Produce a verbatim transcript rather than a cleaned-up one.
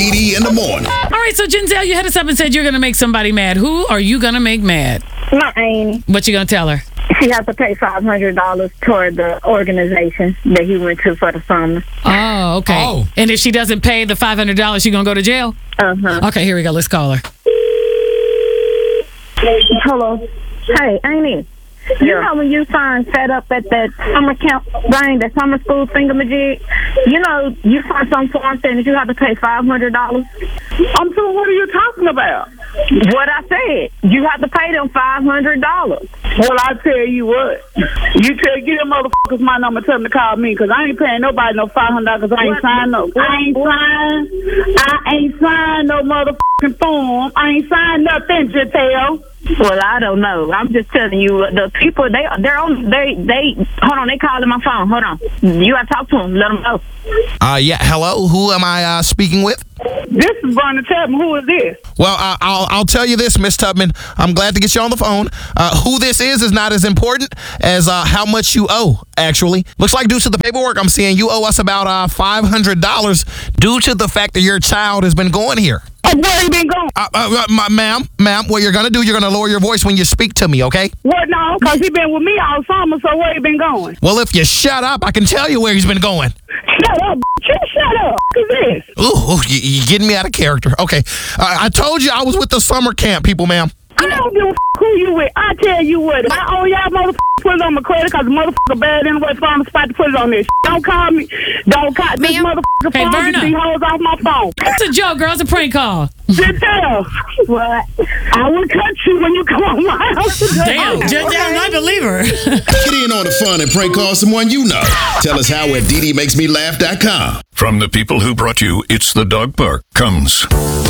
Dee Dee in the morning. All right, so Ginzel, you hit us up and said you're going to make somebody mad. Who are you going to make mad? My Amy. What you going to tell her? She has to pay five hundred dollars toward the organization that he went to for the summer. Oh, okay. Oh. And if she doesn't pay the five hundred dollars, she going to go to jail? Uh-huh. Okay, here we go. Let's call her. Hello. Hey, Amy. You Yeah. know when you find set up at that summer camp thing, that summer school thingamajig, you know, you find some form saying that you have to pay five hundred dollars? I'm so what are you talking about? What I said. You have to pay them five hundred dollars. Well, I tell you what. You tell, get them motherfuckers my number, tell them to call me, because I ain't paying nobody no five hundred dollars because I ain't What? signed no. I ain't signed. I ain't signed no motherfucking form. I ain't signed nothing, Giselle. Well, I don't know. I'm just telling you, the people, they, they're on, they, they, hold on, they calling my phone. Hold on. You got to talk to them. Let them know. Uh, yeah, hello? Who am I uh, speaking with? This is Vernon Tubman. Who is this? Well, uh, I'll I'll tell you this, Miss Tubman. I'm glad to get you on the phone. Uh, who this is is not as important as uh, how much you owe, actually. Looks like due to the paperwork I'm seeing, you owe us about uh, five hundred dollars due to the fact that your child has been going here. Oh, where he been going? Uh, uh, uh, ma'am, ma'am, what you're going to do, you're going to lower your voice when you speak to me, okay? What now? Because he been with me all summer, so where he been going? Well, if you shut up, I can tell you where he's been going. Shut up, bitch. You shut up. Who's this? Ooh, ooh you, you're getting me out of character. Okay, uh, I told you I was with the summer camp people, ma'am. I don't give a f- who you with. I tell you what, if I owe y'all motherfuckers put it on my credit because the motherfucker bad anyway, so I'm spot to put it on this. Don't call me. Don't call this Ma'am? motherfucker Hey, phone. Verna. Get these hoes off my phone. It's a joke, girl. It's a prank call. Giselle, what? I will cut you when you come on my house. Damn, Giselle, I believe her. Get in on the fun and prank call someone you know. Tell us how at Dee Dee Makes Me Laugh dot com. From the people who brought you It's the Dog Park comes